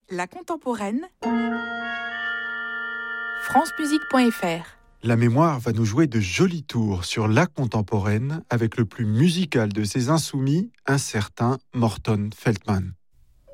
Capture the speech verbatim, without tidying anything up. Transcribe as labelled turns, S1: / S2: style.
S1: La contemporaine. francemusique point f r.
S2: La mémoire va nous jouer de jolis tours sur la contemporaine avec le plus musical de ses insoumis, un certain Morton Feldman.